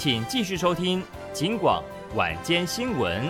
请继续收听警广晚间新闻。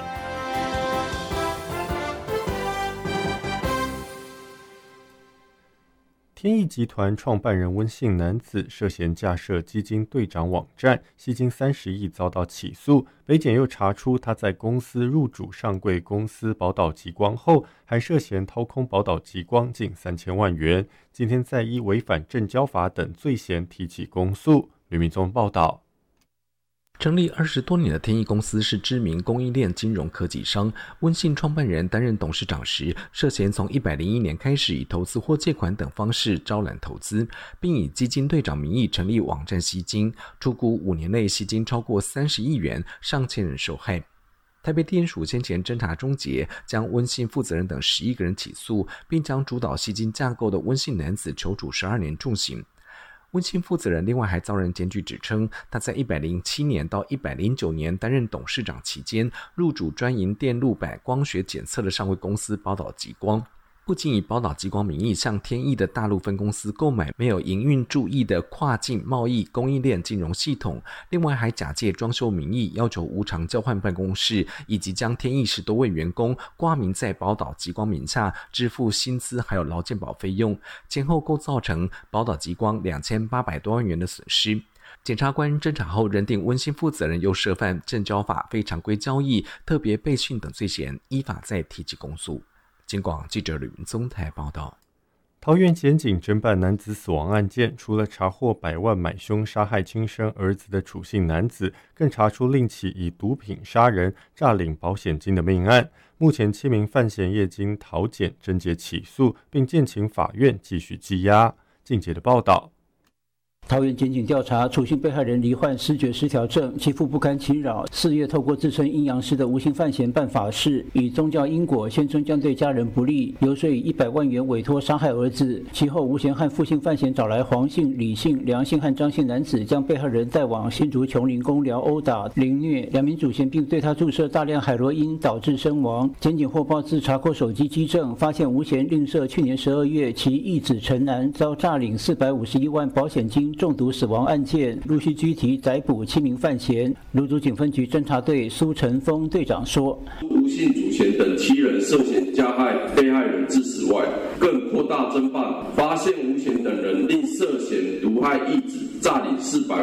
天翼集团创办人温姓男子涉嫌架设基金队长网站，吸金30亿遭到起诉。北检又查出他在公司入主上柜公司宝岛极光后，还涉嫌掏空宝岛极光近3000万元。今天再依违反证交法等罪嫌提起公诉。吕明宗报道。 成立20多年的天翼公司是知名供应链金融科技商，温姓创办人担任董事长时，涉嫌从101年开始以投资或借款等方式招揽投资，并以基金队长名义成立网站吸金，出估5年内吸金超过30亿元，上千人受害。台北地检署先前侦查终结，将温姓负责人等11个人起诉，并将主导吸金架构的温姓男子求处12年重刑。温姓负责人另外还遭人检举指称，他在107年到109年担任董事长期间，入主专营电路板光学检测的上柜公司宝岛极光，不仅以宝岛极光名义向天翼的大陆分公司购买没有营运注意的跨境贸易供应链金融系统，另外还假借装修名义要求无偿交换办公室，以及将天翼10多位员工挂名在宝岛极光名下，支付薪资还有劳健保费用，前后构造成宝岛极光2800多万元的损失。检察官侦查后认定温姓负责人又涉犯证交法非常规交易、特别备讯等罪嫌，依法再提起公诉。警广记者吕明宗台报道。 桃园检警侦办男子死亡案件，除了查获100万买凶杀害亲生儿子的楚姓男子，更查出另起以毒品杀人、诈领保险金的命案。目前7名犯嫌业经桃检侦结起诉，并建请法院继续羁押。靖杰的报道。 桃园检警调查，楚姓被害人罹患思觉失调症，其父不堪其扰，4月透过自称阴阳师的无形犯嫌办法事，以宗教因果宣称将对家人不利，游说以100万元委托杀害儿子。其后吴嫌和傅姓犯嫌找来黄姓、李姓、梁姓和张姓男子，将被害人带往新竹琼林公寮殴打、凌虐2名主嫌，并对他注射大量海洛因，导致身亡。检警获报自查扣手机基证，发现吴嫌另设去年12月其义子陈南遭诈领451万保险金中毒死亡案件，陆续拘提逮捕7名犯嫌。芦竹警分局侦查队苏成峰队长说：“ 吴姓主嫌等7人涉嫌加害被害人致死外，更扩大侦办，发现吴嫌等人另涉嫌毒害义子、诈领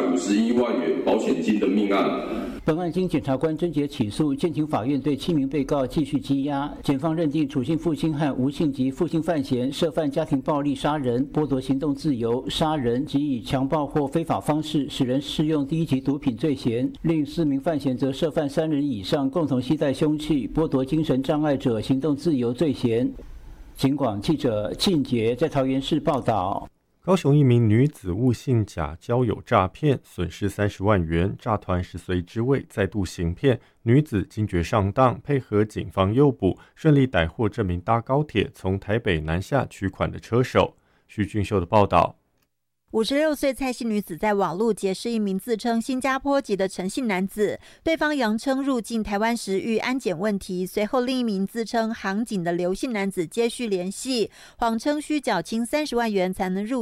451万元保险金的命案。” 本案经检察官侦结起诉，建请法院对7名被告继续羁押。检方认定楚姓父亲和吴姓及傅姓犯嫌涉犯家庭暴力杀人、剥夺行动自由、杀人及以强暴或非法方式使人适用第1级毒品罪嫌。另4名犯嫌则涉犯3人以上共同携带凶器、剥夺精神障碍者行动自由罪嫌。警广记者靖杰在桃园市报道。 高雄一名女子误信假交友诈骗，损失30万元，诈团时随之位再度行骗，女子惊觉上当，配合警方诱捕，顺利逮获这名搭高铁从台北南下取款的车手。徐俊秀的报道。 56岁蔡姓女子在网络结识一名自称新加坡籍的陈姓男子，对方扬称入境台湾时遇安检问题，随后另一名自称航警的刘姓男子接续联系，谎称需缴清30万元才能入